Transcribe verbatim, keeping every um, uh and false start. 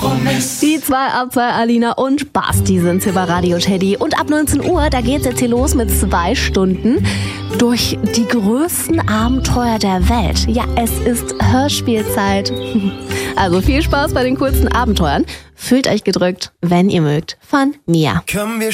Die zwei ab zwei, Alina und Basti sind hier bei Radio Teddy. Und ab neunzehn Uhr, da geht's jetzt hier los mit zwei Stunden durch die größten Abenteuer der Welt. Ja, es ist Hörspielzeit. Also viel Spaß bei den coolsten Abenteuern. Fühlt euch gedrückt, wenn ihr mögt, von mir.